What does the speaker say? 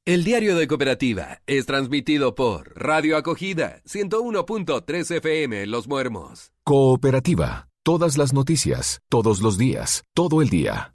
El Diario de Cooperativa es transmitido por Radio Acogida 101.3 FM Los Muermos. Cooperativa. Todas las noticias, todos los días, todo el día.